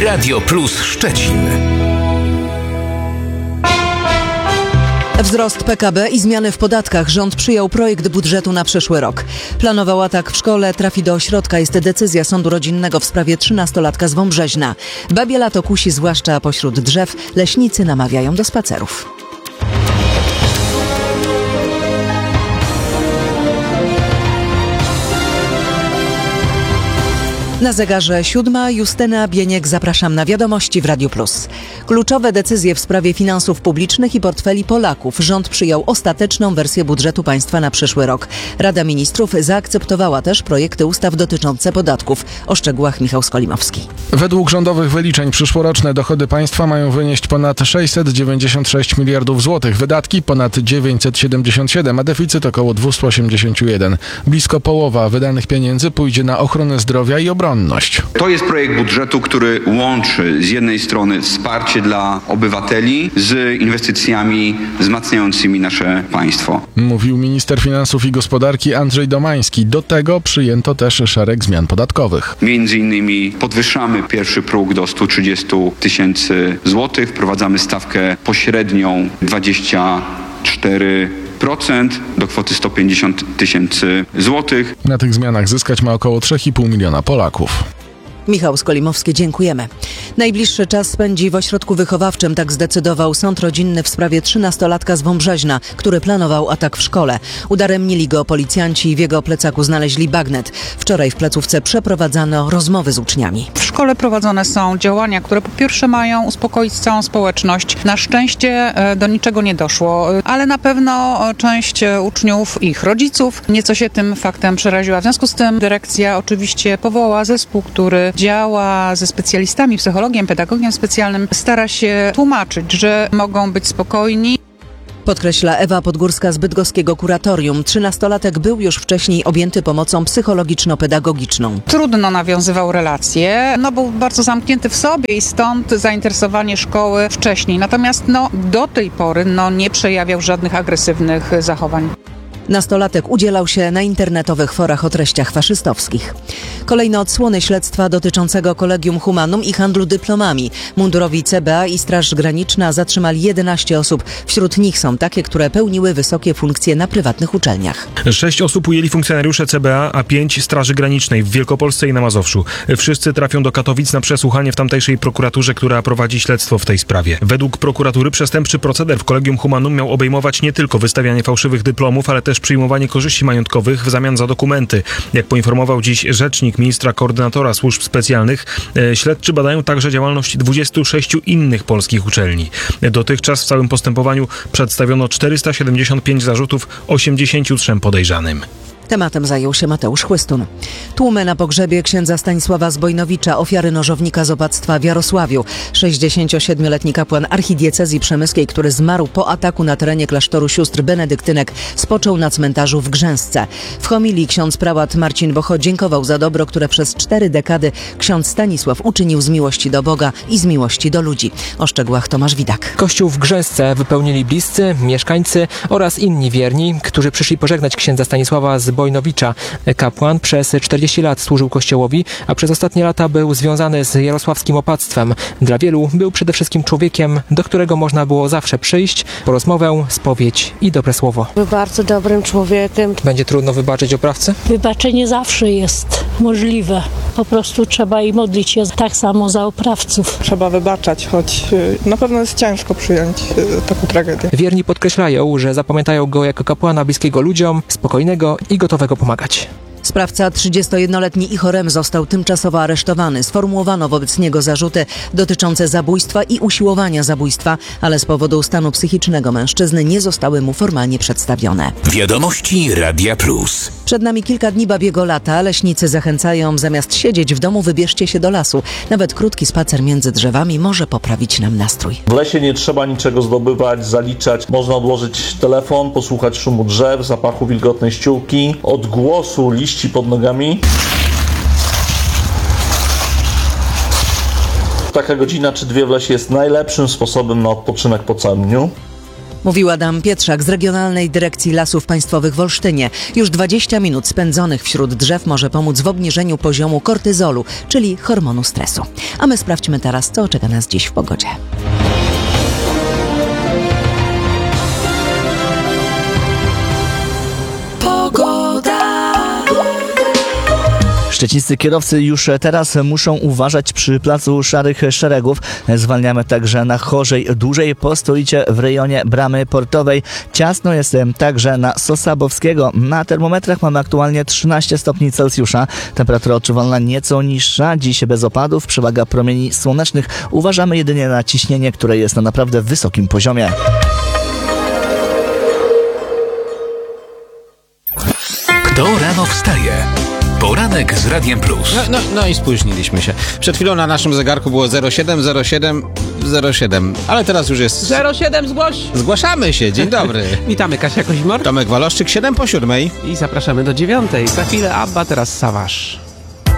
Radio Plus Szczecin. Wzrost PKB i zmiany w podatkach. Rząd przyjął projekt budżetu na przyszły rok. Planował atak w szkole, trafi do ośrodka. Jest decyzja sądu rodzinnego w sprawie 13-latka z Wąbrzeźna. Babie lato kusi zwłaszcza pośród drzew. Leśnicy namawiają do spacerów. Na zegarze 7. Justyna Bieniek, zapraszam na wiadomości w Radiu Plus. Kluczowe decyzje w sprawie finansów publicznych i portfeli Polaków. Rząd przyjął ostateczną wersję budżetu państwa na przyszły rok. Rada Ministrów zaakceptowała też projekty ustaw dotyczące podatków. O szczegółach Michał Skolimowski. Według rządowych wyliczeń przyszłoroczne dochody państwa mają wynieść ponad 696 miliardów złotych, wydatki ponad 977, a deficyt około 281. Blisko połowa wydanych pieniędzy pójdzie na ochronę zdrowia i obronność. To jest projekt budżetu, który łączy z jednej strony wsparcie dla obywateli z inwestycjami wzmacniającymi nasze państwo. Mówił minister finansów i gospodarki Andrzej Domański. Do tego przyjęto też szereg zmian podatkowych. Między innymi podwyższamy pierwszy próg do 130 tysięcy złotych, wprowadzamy stawkę pośrednią 24% do kwoty 150 tysięcy złotych. Na tych zmianach zyskać ma około 3,5 miliona Polaków. Michał Skolimowski, dziękujemy. Najbliższy czas spędzi w ośrodku wychowawczym, tak zdecydował sąd rodzinny w sprawie 13-latka z Wąbrzeźna, który planował atak w szkole. Udaremnili go policjanci i w jego plecaku znaleźli bagnet. Wczoraj w placówce przeprowadzano rozmowy z uczniami. W szkole prowadzone są działania, które po pierwsze mają uspokoić całą społeczność. Na szczęście do niczego nie doszło, ale na pewno część uczniów i ich rodziców nieco się tym faktem przeraziła. W związku z tym dyrekcja oczywiście powołała zespół, który działa ze specjalistami, psychologiem, pedagogiem specjalnym, stara się tłumaczyć, że mogą być spokojni. Podkreśla Ewa Podgórska z bydgoskiego kuratorium. 13-latek był już wcześniej objęty pomocą psychologiczno-pedagogiczną. Trudno nawiązywał relacje, był bardzo zamknięty w sobie i stąd zainteresowanie szkoły wcześniej. Natomiast do tej pory nie przejawiał żadnych agresywnych zachowań. Nastolatek udzielał się na internetowych forach o treściach faszystowskich. Kolejne odsłony śledztwa dotyczącego Collegium Humanum i handlu dyplomami. Mundurowi CBA i Straż Graniczna zatrzymali 11 osób. Wśród nich są takie, które pełniły wysokie funkcje na prywatnych uczelniach. 6 osób ujęli funkcjonariusze CBA, a 5 Straży Granicznej w Wielkopolsce i na Mazowszu. Wszyscy trafią do Katowic na przesłuchanie w tamtejszej prokuraturze, która prowadzi śledztwo w tej sprawie. Według prokuratury przestępczy proceder w Collegium Humanum miał obejmować nie tylko wystawianie fałszywych dyplomów, ale też przyjmowanie korzyści majątkowych w zamian za dokumenty. Jak poinformował dziś rzecznik ministra koordynatora służb specjalnych, śledczy badają także działalność 26 innych polskich uczelni. Dotychczas w całym postępowaniu przedstawiono 475 zarzutów 83 podejrzanym. Tematem zajął się Mateusz Chłystun. Tłumy na pogrzebie księdza Stanisława Zbojnowicza, ofiary nożownika z opactwa w Jarosławiu. 67-letni kapłan archidiecezji przemyskiej, który zmarł po ataku na terenie klasztoru sióstr benedyktynek, spoczął na cmentarzu w Grzęsce. W homilii ksiądz prałat Marcin Bocho dziękował za dobro, które przez 4 dekady ksiądz Stanisław uczynił z miłości do Boga i z miłości do ludzi. O szczegółach Tomasz Widak. Kościół w Grzęsce wypełnili bliscy, mieszkańcy oraz inni wierni, którzy przyszli pożegnać księdza Stanisława Zbojnowicza. Kapłan przez 40 lat służył Kościołowi, a przez ostatnie lata był związany z jarosławskim opactwem. Dla wielu był przede wszystkim człowiekiem, do którego można było zawsze przyjść po rozmowę, spowiedź i dobre słowo. Był bardzo dobrym człowiekiem. Będzie trudno wybaczyć oprawcy? Wybaczenie zawsze jest możliwe. Po prostu trzeba i modlić się tak samo za oprawców. Trzeba wybaczać, choć na pewno jest ciężko przyjąć taką tragedię. Wierni podkreślają, że zapamiętają go jako kapłana bliskiego ludziom, spokojnego i gotowego pomagać. Sprawca, 31-letni Ichorem, został tymczasowo aresztowany. Sformułowano wobec niego zarzuty dotyczące zabójstwa i usiłowania zabójstwa, ale z powodu stanu psychicznego mężczyzny nie zostały mu formalnie przedstawione. Wiadomości Radia Plus. Przed nami kilka dni babiego lata. Leśnicy zachęcają, zamiast siedzieć w domu, wybierzcie się do lasu. Nawet krótki spacer między drzewami może poprawić nam nastrój. W lesie nie trzeba niczego zdobywać, zaliczać. Można odłożyć telefon, posłuchać szumu drzew, zapachu wilgotnej ściółki, odgłosu liści pod nogami. Taka godzina czy 2 w lesie jest najlepszym sposobem na odpoczynek po całym dniu. Mówił Adam Pietrzak z Regionalnej Dyrekcji Lasów Państwowych w Olsztynie. Już 20 minut spędzonych wśród drzew może pomóc w obniżeniu poziomu kortyzolu, czyli hormonu stresu. A my sprawdźmy teraz, co czeka nas dziś w pogodzie. Szczecińscy kierowcy już teraz muszą uważać przy placu Szarych Szeregów. Zwalniamy także na Chorzej. Dłużej postoicie w rejonie Bramy Portowej. Ciasno jest także na Sosabowskiego. Na termometrach mamy aktualnie 13 stopni Celsjusza. Temperatura odczuwalna nieco niższa. Dziś bez opadów. Przewaga promieni słonecznych. Uważamy jedynie na ciśnienie, które jest na naprawdę wysokim poziomie. Kto rano wstaje? Poranek z Radiem Plus. No i spóźniliśmy się. Przed chwilą na naszym zegarku było 07, ale teraz już jest... 07 zgłoś! Zgłaszamy się, dzień dobry. Witamy, Kasia Kozimor. Tomek Waloszczyk, 7 po 7. I zapraszamy do 9. Za chwilę Abba, teraz Sawasz.